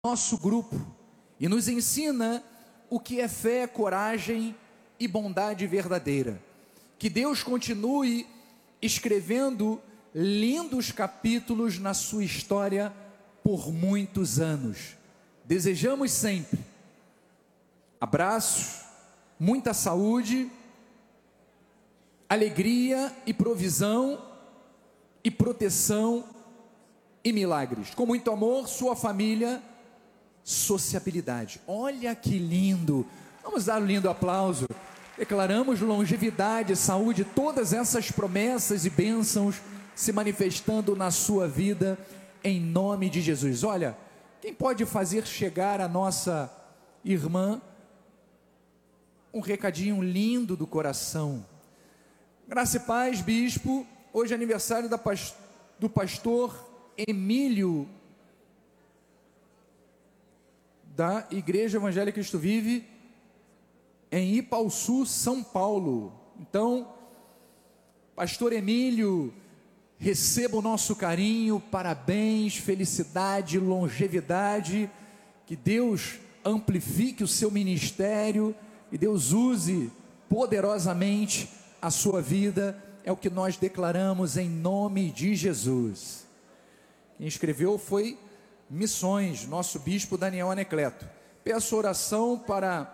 nosso grupo e nos ensina o que é fé, coragem e bondade verdadeira. Que Deus continue escrevendo lindos capítulos na sua história por muitos anos. Desejamos sempre abraços, muita saúde, alegria e provisão e proteção e milagres. Com muito amor, sua família, sociabilidade. Olha que lindo! Vamos dar um lindo aplauso. Declaramos longevidade, saúde, todas essas promessas e bênçãos se manifestando na sua vida, em nome de Jesus. Olha, quem pode fazer chegar a nossa irmã um recadinho lindo do coração? Graça e paz, bispo. Hoje é aniversário do pastor Emílio, da Igreja Evangélica Cristo Vive, em Ipauçu, São Paulo. Então, pastor Emílio, receba o nosso carinho, parabéns, felicidade, longevidade, que Deus amplifique o seu ministério, e Deus use poderosamente a sua vida, é o que nós declaramos em nome de Jesus. Quem escreveu foi Missões, nosso bispo Daniel Anecleto. Peço oração para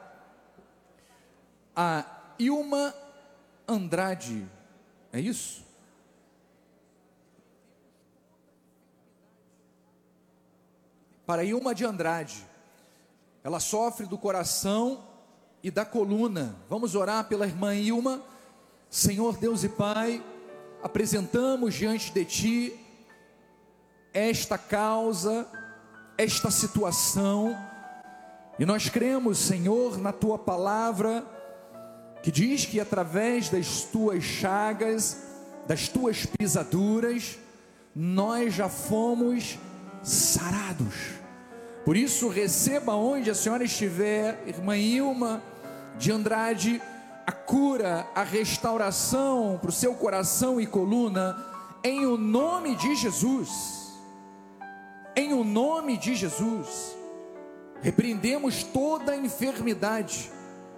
a Ilma Andrade, é isso? Para Ilma de Andrade, ela sofre do coração e da coluna. Vamos orar pela irmã Ilma. Senhor Deus e Pai, apresentamos diante de Ti esta causa, esta situação, e nós cremos, Senhor, na Tua palavra, que diz que através das Tuas chagas, das Tuas pisaduras, nós já fomos sarados. Por isso, receba onde a senhora estiver, irmã Ilma de Andrade, a cura, a restauração para o seu coração e coluna, em o nome de Jesus. Em o nome de Jesus, repreendemos toda a enfermidade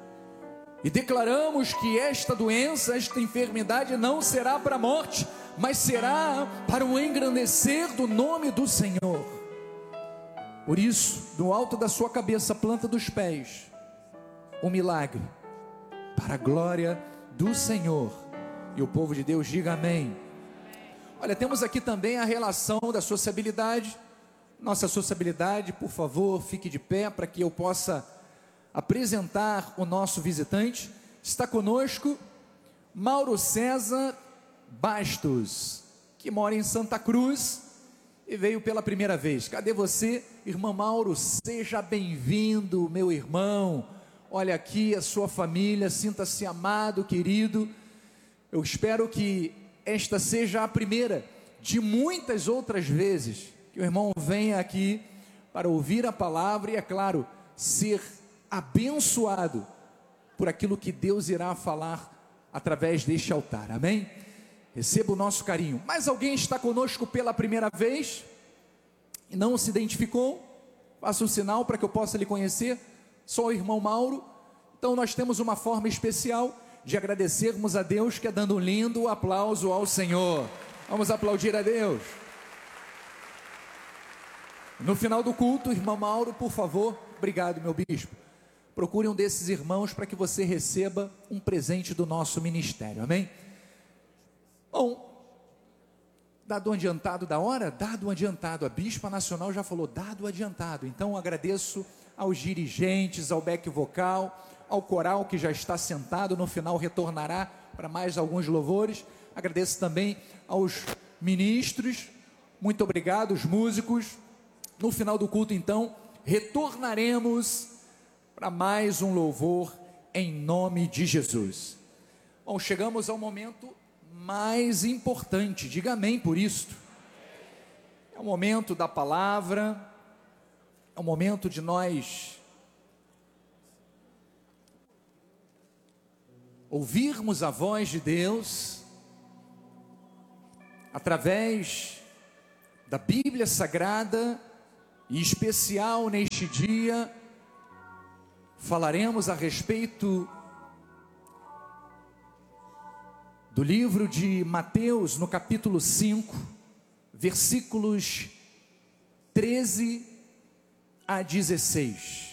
e declaramos que esta doença, esta enfermidade não será para a morte, mas será para o engrandecer do nome do Senhor. Por isso, do alto da sua cabeça, planta dos pés, um milagre, para a glória do Senhor. E o povo de Deus diga amém. Olha, temos aqui também a relação da sociabilidade. Nossa sociabilidade, por favor, fique de pé para que eu possa apresentar o nosso visitante. Está conosco Mauro César Bastos, que mora em Santa Cruz e veio pela primeira vez. Cadê você, irmão Mauro? Seja bem-vindo, meu irmão. Olha aqui a sua família, sinta-se amado, querido. Eu espero que esta seja a primeira de muitas outras vezes que o irmão venha aqui para ouvir a palavra e, é claro, ser abençoado por aquilo que Deus irá falar através deste altar, amém? Receba o nosso carinho. Mais alguém está conosco pela primeira vez e não se identificou? Faça um sinal para que eu possa lhe conhecer. Só o irmão Mauro. Então nós temos uma forma especial de agradecermos a Deus, que é dando um lindo aplauso ao Senhor. Vamos aplaudir a Deus. No final do culto, irmão Mauro, por favor, obrigado, meu bispo, procure um desses irmãos para que você receba um presente do nosso ministério, amém? Bom, dado o adiantado da hora, dado o adiantado, a Bispa Nacional já falou, dado o adiantado, então agradeço aos dirigentes, ao back vocal, ao coral que já está sentado, no final retornará para mais alguns louvores, agradeço também aos ministros, muito obrigado, os músicos. No final do culto, então, retornaremos para mais um louvor em nome de Jesus. Bom, chegamos ao momento mais importante, diga amém por isto. É o momento da palavra, é o momento de nós ouvirmos a voz de Deus através da Bíblia Sagrada Em especial neste dia, falaremos a respeito do livro de Mateus, no capítulo 5, versículos 13 a 16.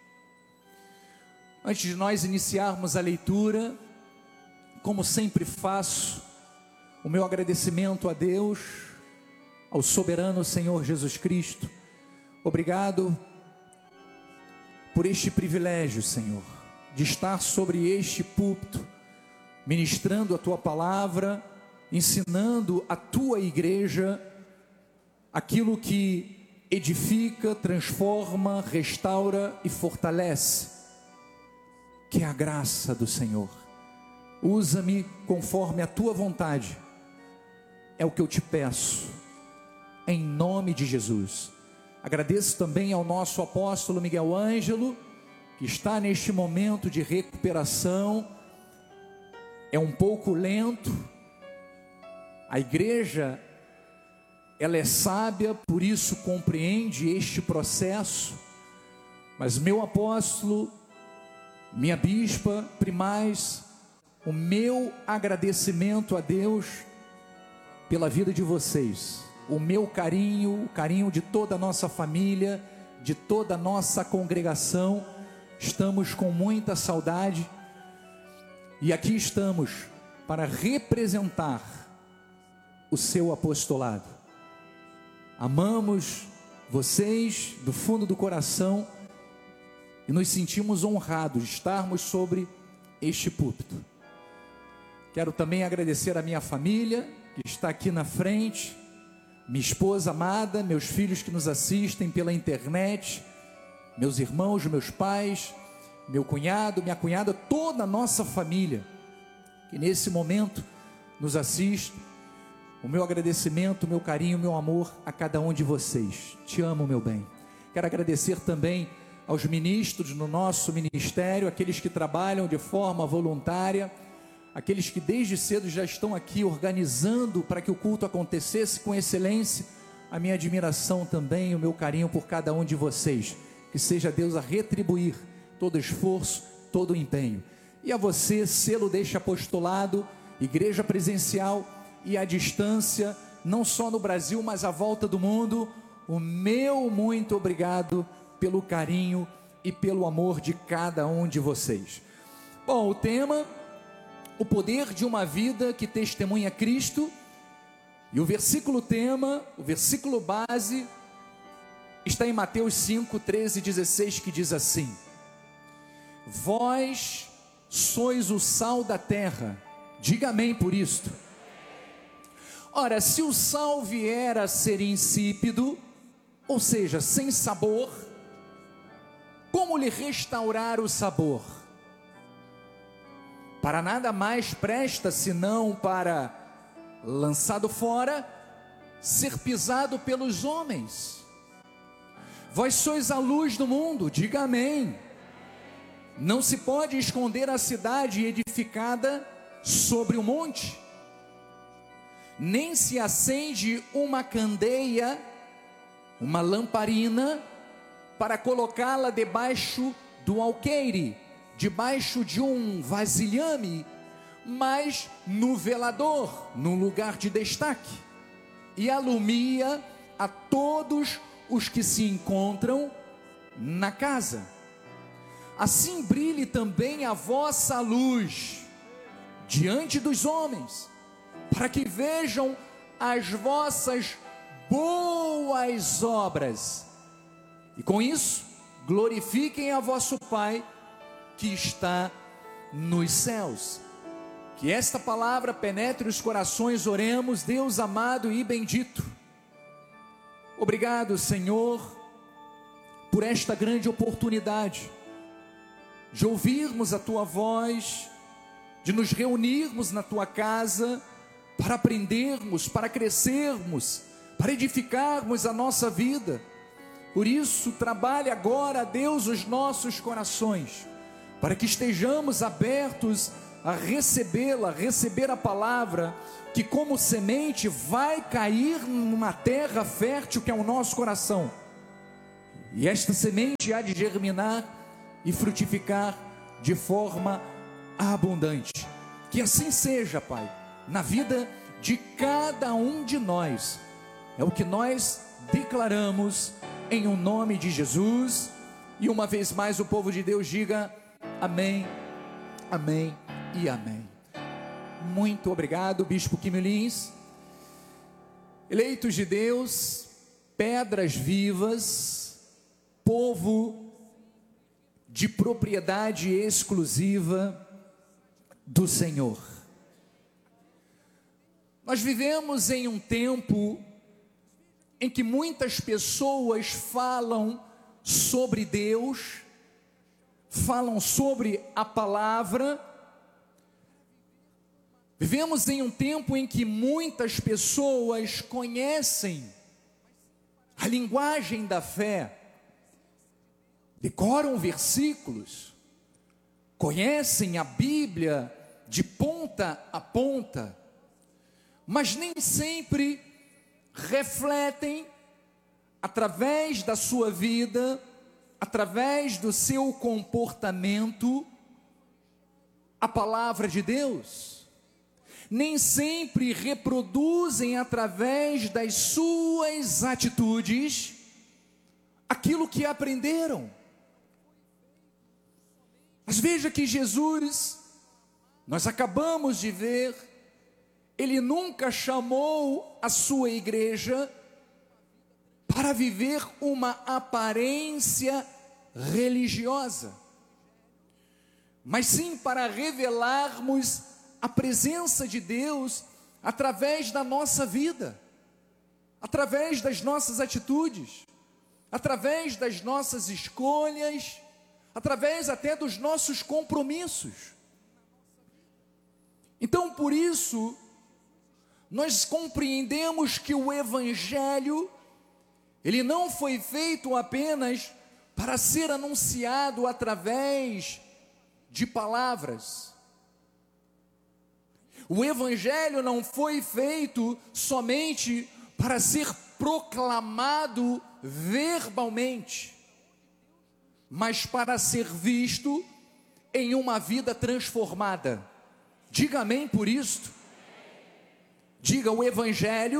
Antes de nós iniciarmos a leitura, como sempre faço, o meu agradecimento a Deus, ao soberano Senhor Jesus Cristo. Obrigado por este privilégio, Senhor, de estar sobre este púlpito, ministrando a Tua palavra, ensinando a Tua igreja aquilo que edifica, transforma, restaura e fortalece, que é a graça do Senhor. Usa-me conforme a Tua vontade, é o que eu te peço, em nome de Jesus. Agradeço também ao nosso apóstolo Miguel Ângelo, que está neste momento de recuperação. É um pouco lento, a igreja, ela é sábia, por isso compreende este processo, mas meu apóstolo, minha bispa, primaz, o meu agradecimento a Deus pela vida de vocês, o meu carinho, o carinho de toda a nossa família, de toda a nossa congregação. Estamos com muita saudade e aqui estamos para representar o seu apostolado. Amamos vocês do fundo do coração e nos sentimos honrados de estarmos sobre este púlpito. Quero também agradecer a minha família que está aqui na frente, minha esposa amada, meus filhos que nos assistem pela internet, meus irmãos, meus pais, meu cunhado, minha cunhada, toda a nossa família que nesse momento nos assiste. O meu agradecimento, o meu carinho, o meu amor a cada um de vocês. Te amo, meu bem. Quero agradecer também aos ministros no nosso ministério, aqueles que trabalham de forma voluntária, aqueles que desde cedo já estão aqui organizando para que o culto acontecesse com excelência. A minha admiração também, o meu carinho por cada um de vocês. Que seja Deus a retribuir todo esforço, todo empenho. E a você, selo deste apostolado, igreja presencial e à distância, não só no Brasil, mas à volta do mundo, o meu muito obrigado pelo carinho e pelo amor de cada um de vocês. Bom, o tema: o poder de uma vida que testemunha Cristo. E o versículo tema, o versículo base, está em Mateus 5, 13 e 16, que diz assim: vós sois o sal da terra. Diga amém por isto. Ora, se o sal vier a ser insípido, ou seja, sem sabor, como lhe restaurar o sabor? Para nada mais presta senão para, lançado fora, ser pisado pelos homens. Vós sois a luz do mundo. Diga amém. Não se pode esconder a cidade edificada sobre o monte, nem se acende uma candeia, uma lamparina, para colocá-la debaixo do alqueire, debaixo de um vasilhame, mas no velador, num lugar de destaque, e alumia a todos os que se encontram na casa. Assim brilhe também a vossa luz diante dos homens, para que vejam as vossas boas obras, e com isso glorifiquem a vosso Pai que está nos céus. Que esta palavra penetre os corações. Oremos. Deus amado e bendito, obrigado, Senhor, por esta grande oportunidade de ouvirmos a Tua voz, de nos reunirmos na Tua casa, para aprendermos, para crescermos, para edificarmos a nossa vida. Por isso, trabalhe agora, Deus, os nossos corações, para que estejamos abertos a recebê-la, receber a palavra, que como semente vai cair numa terra fértil que é o nosso coração, e esta semente há de germinar e frutificar de forma abundante. Que assim seja, Pai, na vida de cada um de nós. É o que nós declaramos em o nome de Jesus. E uma vez mais o povo de Deus diga amém, amém e amém. Muito obrigado, Bispo Quimio Lins. Eleitos de Deus, pedras vivas, povo de propriedade exclusiva do Senhor. Nós vivemos em um tempo em que muitas pessoas falam sobre Deus, falam sobre a palavra. Vivemos em um tempo em que muitas pessoas conhecem a linguagem da fé, decoram versículos, conhecem a Bíblia de ponta a ponta, mas nem sempre refletem através da sua vida, através do seu comportamento, a palavra de Deus. Nem sempre reproduzem através das suas atitudes aquilo que aprenderam. Mas veja que Jesus, nós acabamos de ver, ele nunca chamou a sua igreja para viver uma aparência religiosa, mas sim para revelarmos a presença de Deus através da nossa vida, através das nossas atitudes, através das nossas escolhas, através até dos nossos compromissos. Então, por isso, nós compreendemos que o Evangelho, ele não foi feito apenas para ser anunciado através de palavras. O Evangelho não foi feito somente para ser proclamado verbalmente, mas para ser visto em uma vida transformada. Diga amém por isto. Diga, o Evangelho,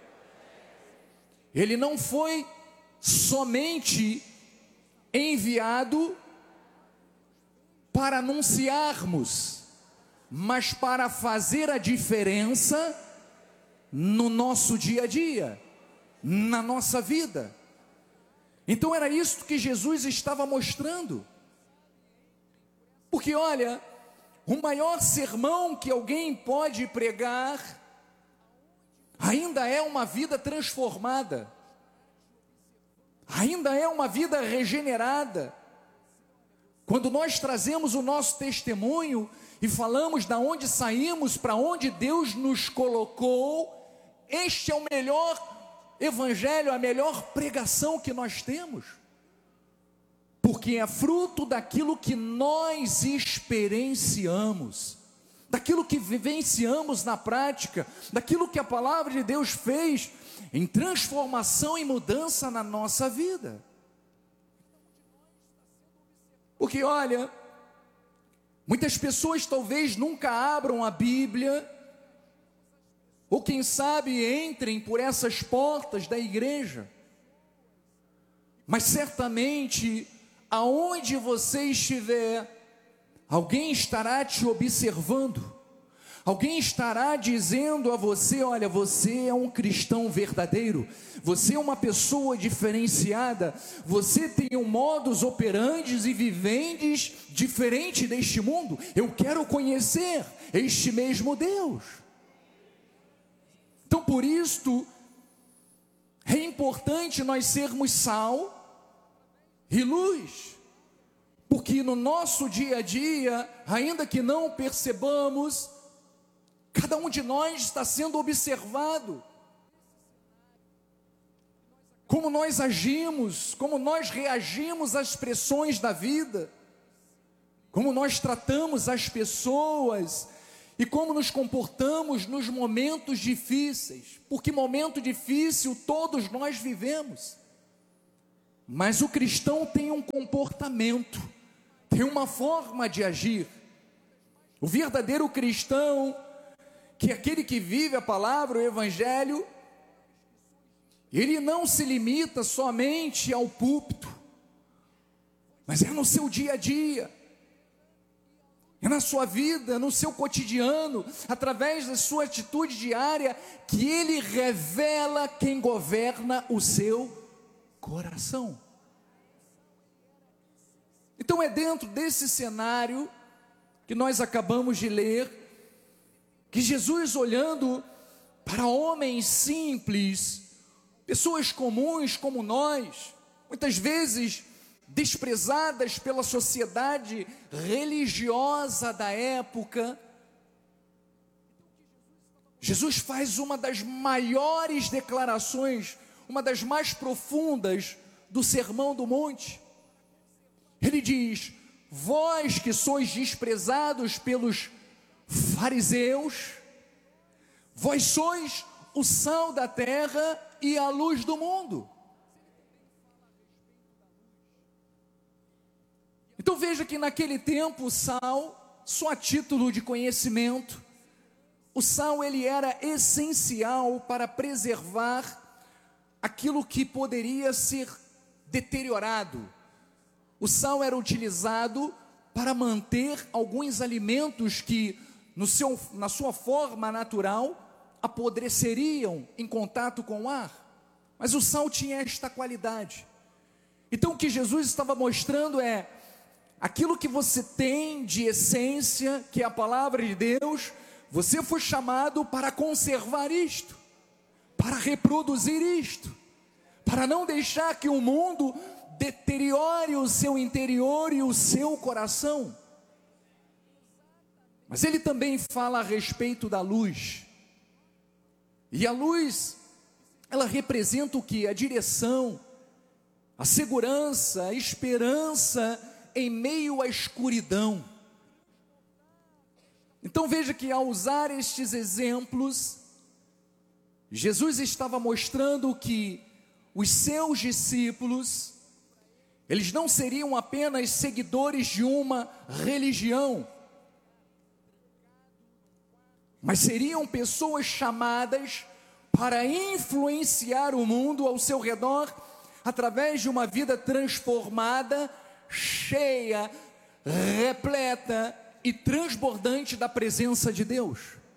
ele não foi somente enviado para anunciarmos, mas para fazer a diferença no nosso dia a dia, na nossa vida. Então era isso que Jesus estava mostrando. Porque olha, o maior sermão que alguém pode pregar ainda é uma vida transformada, ainda é uma vida regenerada. Quando nós trazemos o nosso testemunho e falamos da onde saímos, para onde Deus nos colocou, este é o melhor evangelho, a melhor pregação que nós temos, porque é fruto daquilo que nós experienciamos, daquilo que vivenciamos na prática, daquilo que a palavra de Deus fez em transformação e mudança na nossa vida. Porque olha, muitas pessoas talvez nunca abram a Bíblia, ou quem sabe entrem por essas portas da igreja, mas certamente, aonde você estiver, alguém estará te observando, alguém estará dizendo a você: olha, você é um cristão verdadeiro, você é uma pessoa diferenciada, você tem um modus operandi e vivendes diferente deste mundo. Eu quero conhecer este mesmo Deus. Então, por isto, é importante nós sermos sal e luz, porque no nosso dia a dia, ainda que não percebamos, cada um de nós está sendo observado. Como nós agimos, como nós reagimos às pressões da vida, como nós tratamos as pessoas e como nos comportamos nos momentos difíceis, porque momento difícil todos nós vivemos, Mas o cristão tem um comportamento, tem uma forma de agir. O verdadeiro cristão, que é aquele que vive a palavra, o evangelho, ele não se limita somente ao púlpito, mas é no seu dia a dia, é na sua vida, no seu cotidiano, através da sua atitude diária, que ele revela quem governa o seu coração. Então é dentro desse cenário que nós acabamos de ler, que Jesus, olhando para homens simples, pessoas comuns como nós, muitas vezes desprezadas pela sociedade religiosa da época, Jesus faz uma das maiores declarações, uma das mais profundas do Sermão do Monte. Ele diz: vós que sois desprezados pelos fariseus, vós sois o sal da terra e a luz do mundo. Então veja que naquele tempo o sal, só a título de conhecimento, o sal ele era essencial para preservar aquilo que poderia ser deteriorado. O sal era utilizado para manter alguns alimentos que na sua forma natural apodreceriam em contato com o ar, mas o sal tinha esta qualidade. Então o que Jesus estava mostrando é aquilo que você tem de essência, que é a palavra de Deus, você foi chamado para conservar isto, para reproduzir isto, para não deixar que o mundo deteriore o seu interior e o seu coração. Mas ele também fala a respeito da luz, e a luz, ela representa o que? A direção, a segurança, a esperança em meio à escuridão. Então veja que ao usar estes exemplos, Jesus estava mostrando que os seus discípulos, eles não seriam apenas seguidores de uma religião, mas seriam pessoas chamadas para influenciar o mundo ao seu redor, através de uma vida transformada, cheia, repleta e transbordante da presença de Deus.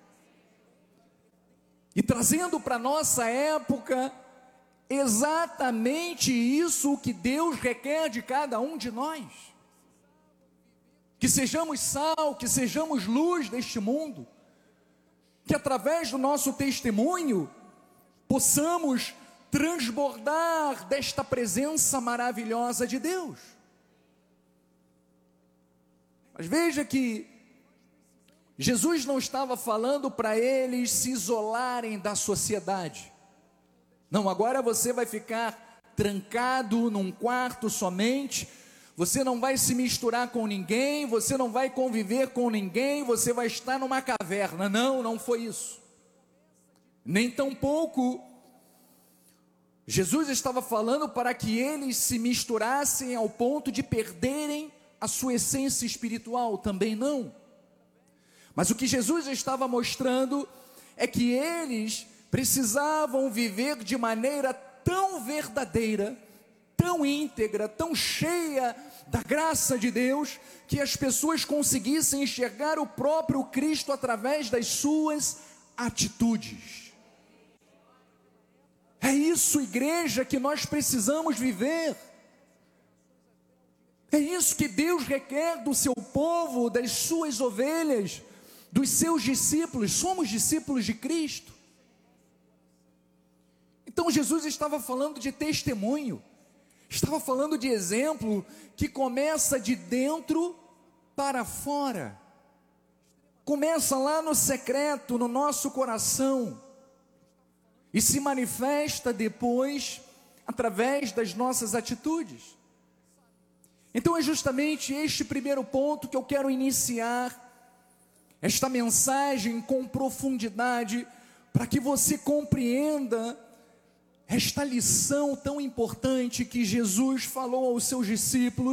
E trazendo para a nossa época exatamente isso que Deus requer de cada um de nós. Que sejamos sal, que sejamos luz deste mundo, que através do nosso testemunho possamos transbordar desta presença maravilhosa de Deus. Mas veja que Jesus não estava falando para eles se isolarem da sociedade. Não, agora você vai ficar trancado num quarto somente, você não vai se misturar com ninguém, você não vai conviver com ninguém, você vai estar numa caverna. Não, não foi isso. Nem tampouco Jesus estava falando para que eles se misturassem ao ponto de perderem a sua essência espiritual, também não. Mas o que Jesus estava mostrando é que eles precisavam viver de maneira tão verdadeira, tão íntegra, tão cheia da graça de Deus, que as pessoas conseguissem enxergar o próprio Cristo através das suas atitudes. É isso, igreja, que nós precisamos viver. É isso que Deus requer do seu povo, das suas ovelhas, dos seus discípulos. Somos discípulos de Cristo. Então Jesus estava falando de testemunho, estava falando de exemplo que começa de dentro para fora, começa lá no secreto, no nosso coração, e se manifesta depois através das nossas atitudes. Então é justamente este primeiro ponto que eu quero iniciar esta mensagem com profundidade, para que você compreenda esta lição tão importante que Jesus falou aos seus discípulos.